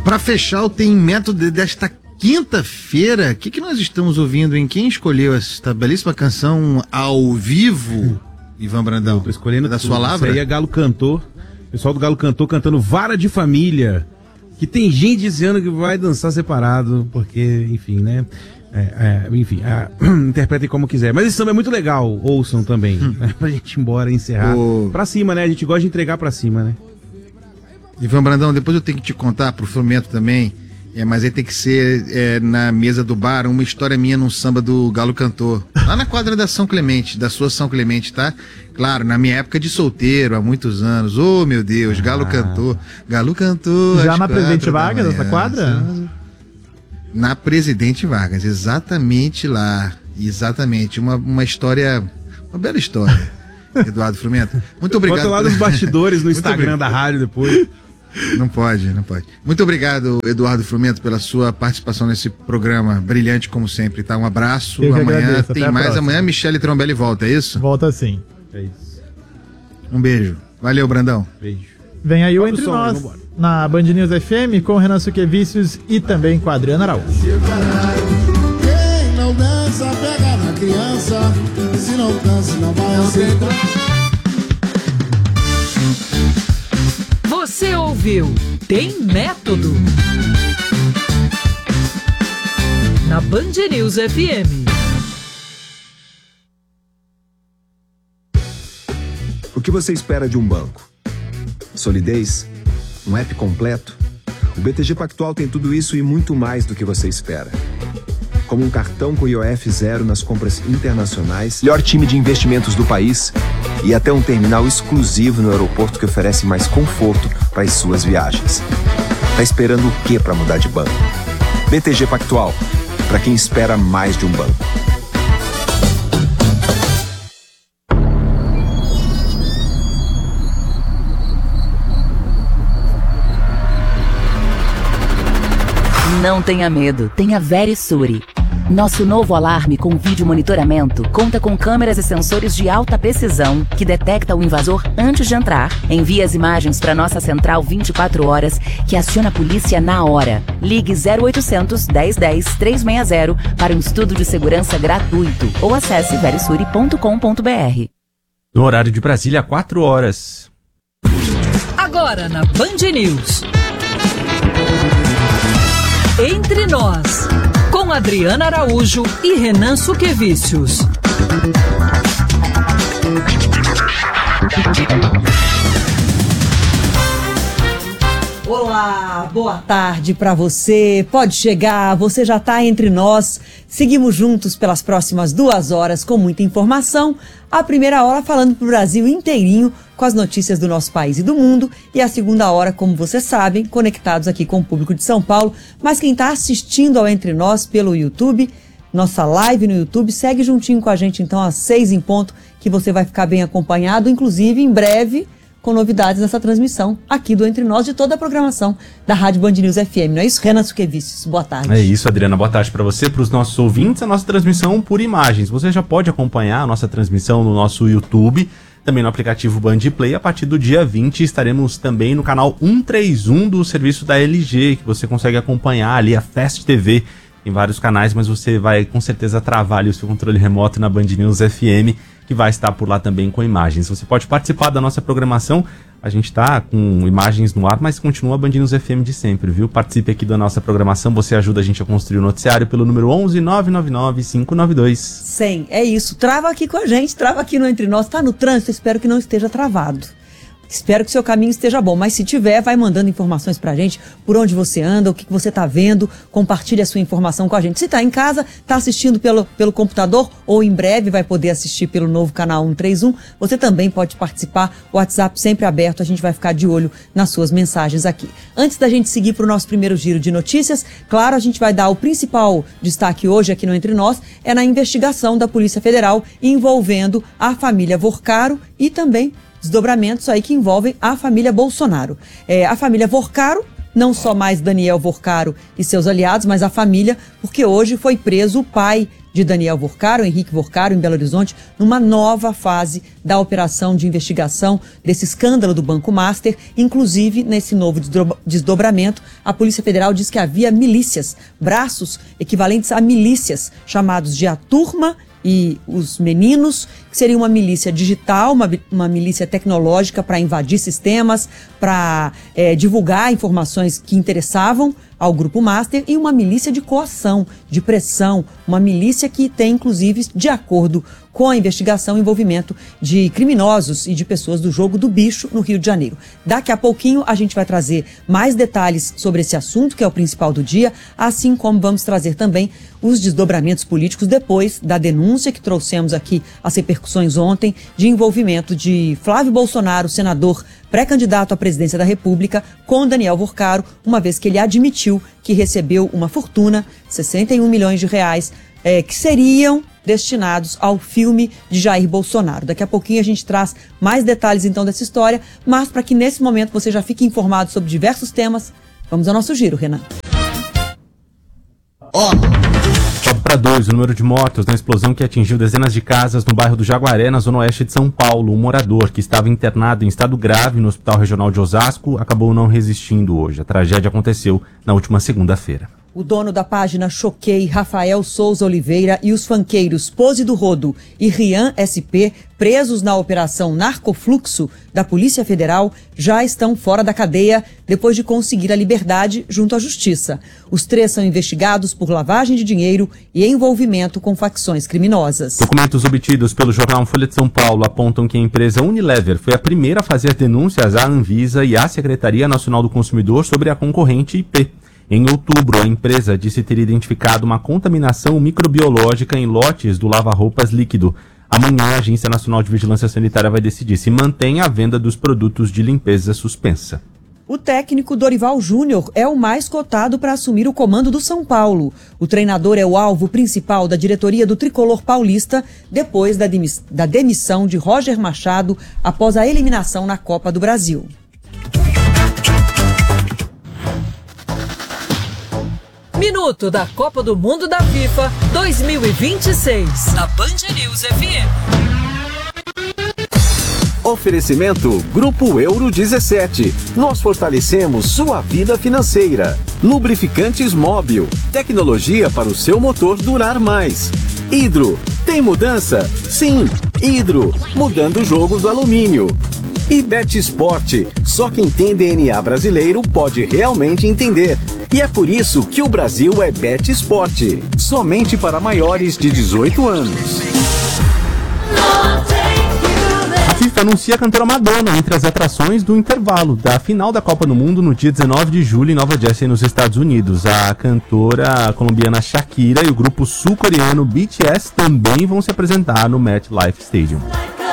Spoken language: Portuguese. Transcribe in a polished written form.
Para fechar o Tem Método desta quinta-feira, o que nós estamos ouvindo, em quem escolheu essa belíssima canção ao vivo, Ivan Brandão? Eu tô escolhendo da sua lavra? Isso aí é Galo Cantor, pessoal do Galo Cantor cantando Vara de Família, que tem gente dizendo que vai dançar separado, porque, enfim, né? Interpretem como quiser. Mas esse samba é muito legal, ouçam também, né? Pra gente ir embora e encerrar. Pra cima, né? A gente gosta de entregar pra cima, né? Ivan Brandão, depois eu tenho que te contar pro Flumento também, mas aí tem que ser na mesa do bar, uma história minha num samba do Galo Cantor, lá na quadra da São Clemente, da sua São Clemente, tá? Claro, na minha época de solteiro, há muitos anos. Oh, meu Deus, Galo Cantor. Já na Presidente Vargas, essa quadra? Na Presidente Vargas, exatamente lá. Exatamente. Uma história, uma bela história, Eduardo Flumento. Muito obrigado. Bota lá nos bastidores no Instagram da rádio depois. Não pode. Muito obrigado, Eduardo Flumento, pela sua participação nesse programa brilhante, como sempre, tá? Um abraço. Amanhã tem mais. Amanhã Michele Trombelli volta, é isso? Volta sim. É isso. Um beijo. Valeu, Brandão. Beijo. Vem aí o Entre Nós, na Band News FM, com Renan Suquevicius e também com a Adriana Araújo. Quem não dança, pega na criança. Se não dança, não vai aceitar. Você ouviu Tem Método na Band News FM. O que você espera de um banco? Solidez? Um app completo? O BTG Pactual tem tudo isso e muito mais do que você espera. Como um cartão com IOF zero nas compras internacionais, melhor time de investimentos do país e até um terminal exclusivo no aeroporto que oferece mais conforto para as suas viagens. Tá esperando o quê para mudar de banco? BTG Pactual, para quem espera mais de um banco. Não tenha medo, tenha Verisure. Nosso novo alarme com vídeo monitoramento conta com câmeras e sensores de alta precisão que detecta o invasor antes de entrar, envia as imagens para nossa central 24 horas que aciona a polícia na hora. Ligue 0800 1010 360 para um estudo de segurança gratuito ou acesse verisure.com.br. No horário de Brasília, 4 horas. Agora na Band News. Entre Nós, com Adriana Araújo e Renan Suquevicius. Olá, boa tarde para você. Pode chegar, você já está entre nós. Seguimos juntos pelas próximas 2 horas com muita informação. A primeira hora falando para o Brasil inteirinho com as notícias do nosso país e do mundo. E a segunda hora, como vocês sabem, conectados aqui com o público de São Paulo. Mas quem está assistindo ao Entre Nós pelo YouTube, nossa live no YouTube, segue juntinho com a gente então às 6 em ponto, que você vai ficar bem acompanhado, inclusive em breve, com novidades nessa transmissão aqui do Entre Nós, de toda a programação da Rádio Band News FM. Não é isso, Renan Suquevicius? Boa tarde. É isso, Adriana. Boa tarde para você, para os nossos ouvintes. A nossa transmissão por imagens. Você já pode acompanhar a nossa transmissão no nosso YouTube, também no aplicativo Band Play. A partir do dia 20 estaremos também no canal 131 do serviço da LG, que você consegue acompanhar ali a Fast TV. Tem vários canais, mas você vai com certeza travar ali o seu controle remoto na Band News FM, que vai estar por lá também com imagens. Você pode participar da nossa programação. A gente está com imagens no ar, mas continua a Band News FM de sempre, viu? Participe aqui da nossa programação. Você ajuda a gente a construir o noticiário pelo número 11 999 592 100. É isso. Trava aqui com a gente, trava aqui no Entre Nós. Tá no trânsito? Espero que não esteja travado. Espero que o seu caminho esteja bom, mas se tiver, vai mandando informações pra gente, por onde você anda, o que você tá vendo, compartilhe a sua informação com a gente. Se tá em casa, tá assistindo pelo computador, ou em breve vai poder assistir pelo novo canal 131, você também pode participar, o WhatsApp sempre aberto, a gente vai ficar de olho nas suas mensagens aqui. Antes da gente seguir pro nosso primeiro giro de notícias, claro, a gente vai dar o principal destaque hoje aqui no Entre Nós, é na investigação da Polícia Federal envolvendo a família Vorcaro e também desdobramentos aí que envolvem a família Bolsonaro. A família Vorcaro, não só mais Daniel Vorcaro e seus aliados, mas a família, porque hoje foi preso o pai de Daniel Vorcaro, Henrique Vorcaro, em Belo Horizonte, numa nova fase da operação de investigação desse escândalo do Banco Master. Inclusive, nesse novo desdobramento, a Polícia Federal diz que havia milícias, braços equivalentes a milícias, chamados de A Turma e os Meninos, que seria uma milícia digital, uma milícia tecnológica para invadir sistemas, para divulgar informações que interessavam ao Grupo Master, e uma milícia de coação, de pressão, uma milícia que tem, inclusive, de acordo com a investigação, envolvimento de criminosos e de pessoas do jogo do bicho no Rio de Janeiro. Daqui a pouquinho a gente vai trazer mais detalhes sobre esse assunto, que é o principal do dia, assim como vamos trazer também os desdobramentos políticos depois da denúncia que trouxemos aqui, as repercussões ontem, de envolvimento de Flávio Bolsonaro, senador pré-candidato à presidência da República, com Daniel Vorcaro, uma vez que ele admitiu que recebeu uma fortuna, 61 milhões de reais, que seriam destinados ao filme de Jair Bolsonaro. Daqui a pouquinho a gente traz mais detalhes então dessa história, mas para que nesse momento você já fique informado sobre diversos temas, vamos ao nosso giro, Renan. Sobe para 2 o número de mortos na explosão que atingiu dezenas de casas no bairro do Jaguaré, na zona oeste de São Paulo. Um morador que estava internado em estado grave no Hospital Regional de Osasco acabou não resistindo hoje. A tragédia aconteceu na última segunda-feira. O dono da página Choquei, Rafael Souza Oliveira, e os funkeiros Pose do Rodo e Rian SP, presos na operação Narcofluxo da Polícia Federal, já estão fora da cadeia depois de conseguir a liberdade junto à Justiça. Os 3 são investigados por lavagem de dinheiro e envolvimento com facções criminosas. Documentos obtidos pelo jornal Folha de São Paulo apontam que a empresa Unilever foi a primeira a fazer denúncias à Anvisa e à Secretaria Nacional do Consumidor sobre a concorrente IP. Em outubro, a empresa disse ter identificado uma contaminação microbiológica em lotes do lava-roupas líquido. Amanhã, a Agência Nacional de Vigilância Sanitária vai decidir se mantém a venda dos produtos de limpeza suspensa. O técnico Dorival Júnior é o mais cotado para assumir o comando do São Paulo. O treinador é o alvo principal da diretoria do tricolor paulista depois da demissão de Roger Machado após a eliminação na Copa do Brasil. Minuto da Copa do Mundo da FIFA 2026, na Band News FM. Oferecimento Grupo Euro 17. Nós fortalecemos sua vida financeira. Lubrificantes Móbil. Tecnologia para o seu motor durar mais. Hidro. Tem mudança? Sim. Hidro. Mudando o jogo do alumínio. E BetSport. Só quem tem DNA brasileiro pode realmente entender. E é por isso que o Brasil é BetSport. Somente para maiores de 18 anos. A FIFA anuncia a cantora Madonna entre as atrações do intervalo da final da Copa do Mundo no dia 19 de julho em Nova Jersey, nos Estados Unidos. A cantora colombiana Shakira e o grupo sul-coreano BTS também vão se apresentar no MetLife Stadium.